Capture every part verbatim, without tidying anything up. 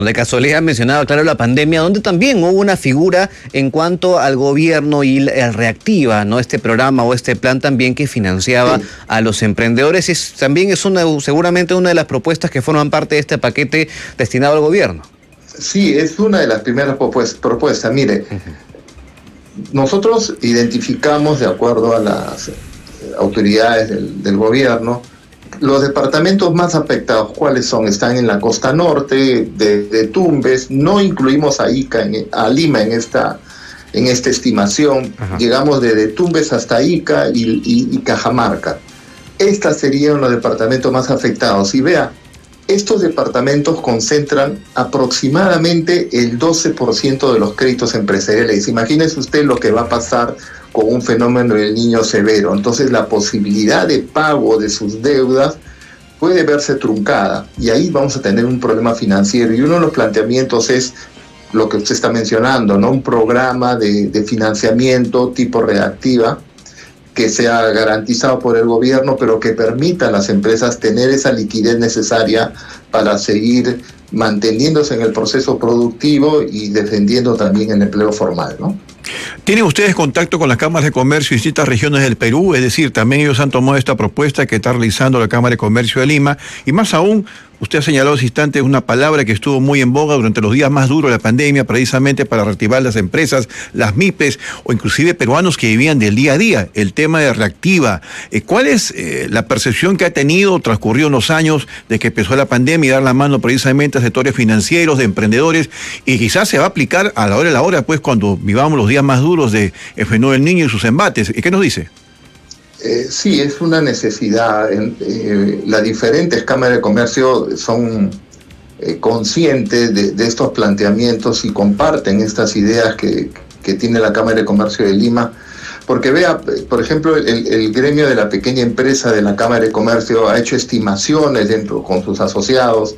De casualidad mencionaba, claro, la pandemia, donde también hubo una figura en cuanto al gobierno y el Reactiva, ¿no? Este programa o este plan también que financiaba sí. a los emprendedores. Es, también es una, seguramente una de las propuestas que forman parte de este paquete destinado al gobierno. Sí, es una de las primeras propuestas. Mire, uh-huh. nosotros identificamos, de acuerdo a las autoridades del, del gobierno, los departamentos más afectados, ¿cuáles son? Están en la costa norte, de, de Tumbes, no incluimos a Ica, en, a Lima en esta, en esta estimación. Ajá. Llegamos desde Tumbes hasta Ica y, y, y Cajamarca. Estos serían los departamentos más afectados. Y vea, estos departamentos concentran aproximadamente el doce por ciento de los créditos empresariales. Imagínese usted lo que va a pasar con un fenómeno del Niño severo. Entonces la posibilidad de pago de sus deudas puede verse truncada y ahí vamos a tener un problema financiero. Y uno de los planteamientos es lo que usted está mencionando, ¿no? Un programa de, de financiamiento tipo Reactiva que sea garantizado por el gobierno, pero que permita a las empresas tener esa liquidez necesaria para seguir manteniéndose en el proceso productivo y defendiendo también el empleo formal, ¿no? ¿Tienen ustedes contacto con las cámaras de comercio de distintas regiones del Perú? Es decir, también ellos han tomado esta propuesta que está realizando la Cámara de Comercio de Lima. Y más aún, usted ha señalado hace instantes una palabra que estuvo muy en boga durante los días más duros de la pandemia, precisamente para reactivar las empresas, las MIPES, o inclusive peruanos que vivían del día a día, el tema de Reactiva. Eh, ¿Cuál es eh, la percepción que ha tenido transcurridos los años de que empezó la pandemia y dar la mano precisamente a sectores financieros, de emprendedores, y quizás se va a aplicar a la hora de la hora, pues, cuando vivamos los días más duros de el fenómeno del Niño y sus embates? ¿Y qué nos dice? Eh, sí, es una necesidad. Eh, las diferentes cámaras de comercio son eh, conscientes de, de estos planteamientos y comparten estas ideas que, que tiene la Cámara de Comercio de Lima. Porque vea, por ejemplo, el, el gremio de la pequeña empresa de la Cámara de Comercio ha hecho estimaciones dentro con sus asociados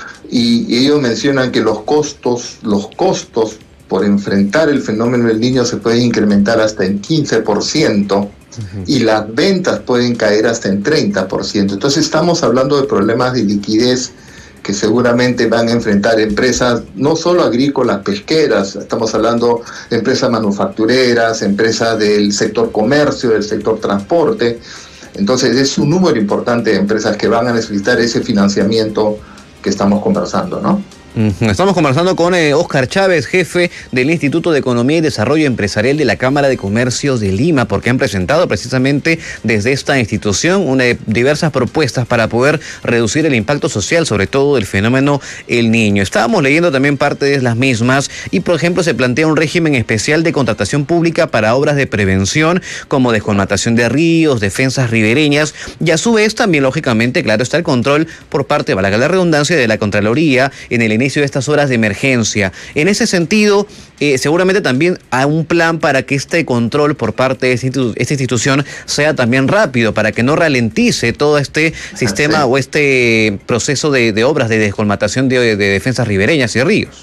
y, y ellos mencionan que los costos, los costos por enfrentar el fenómeno del Niño se pueden incrementar hasta en quince por ciento. Uh-huh. Y las ventas pueden caer hasta en treinta por ciento. Entonces estamos hablando de problemas de liquidez que seguramente van a enfrentar empresas, no solo agrícolas, pesqueras, estamos hablando de empresas manufactureras, empresas del sector comercio, del sector transporte. Entonces es un número importante de empresas que van a necesitar ese financiamiento que estamos conversando, ¿no? Estamos conversando con eh, Óscar Chávez, jefe del Instituto de Economía y Desarrollo Empresarial de la Cámara de Comercio de Lima, porque han presentado precisamente desde esta institución una, diversas propuestas para poder reducir el impacto social, sobre todo del fenómeno El Niño. Estábamos leyendo también parte de las mismas y, por ejemplo, se plantea un régimen especial de contratación pública para obras de prevención, como descolmatación de ríos, defensas ribereñas, y a su vez también, lógicamente, claro, está el control por parte, valga la redundancia, de la Contraloría en el inicio de estas horas de emergencia. En ese sentido, eh, seguramente también hay un plan para que este control por parte de esta, institu esta institución sea también rápido, para que no ralentice todo este sistema sí. o este proceso de, de obras de descolmatación de, de defensas ribereñas y ríos.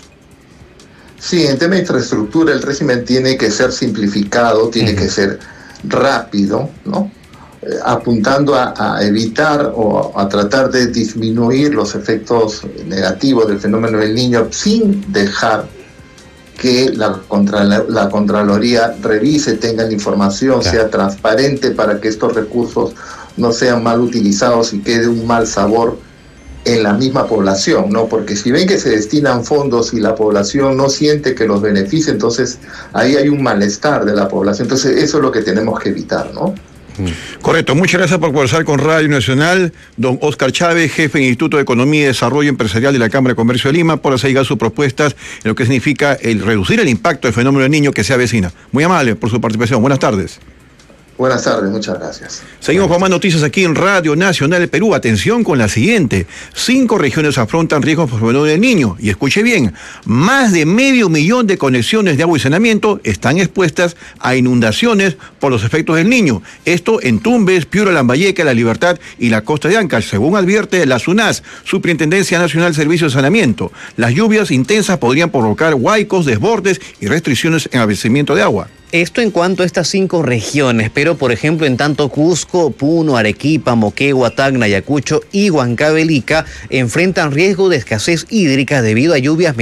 Sí, en tema de infraestructura el régimen tiene que ser simplificado, tiene uh-huh. que ser rápido, ¿no? Eh, apuntando a, a evitar o a tratar de disminuir los efectos negativos del fenómeno del Niño sin dejar que la, contra, la, la Contraloría revise, tenga la información, claro. sea transparente para que estos recursos no sean mal utilizados y quede un mal sabor en la misma población, ¿no? Porque si ven que se destinan fondos y la población no siente que los beneficia, entonces ahí hay un malestar de la población. Entonces eso es lo que tenemos que evitar, ¿no? Correcto, muchas gracias por conversar con Radio Nacional, don Óscar Chávez, jefe del Instituto de Economía y Desarrollo Empresarial de la Cámara de Comercio de Lima, por hacer llegar sus propuestas en lo que significa el reducir el impacto del fenómeno del Niño que se avecina. Muy amable por su participación, buenas tardes. Buenas tardes, muchas gracias. Seguimos con más noticias aquí en Radio Nacional del Perú. Atención con la siguiente. Cinco regiones afrontan riesgos por fenómeno del Niño. Y escuche bien, más de medio millón de conexiones de agua y saneamiento están expuestas a inundaciones por los efectos del Niño. Esto en Tumbes, Piura, Lambayeque, La Libertad y la Costa de Ancash, según advierte la SUNAS, Superintendencia Nacional de Servicios de Saneamiento. Las lluvias intensas podrían provocar huaicos, desbordes y restricciones en abastecimiento de agua. Esto en cuanto a estas cinco regiones, pero por ejemplo en tanto Cusco, Puno, Arequipa, Moquegua, Tacna, Ayacucho y Huancavelica enfrentan riesgo de escasez hídrica debido a lluvias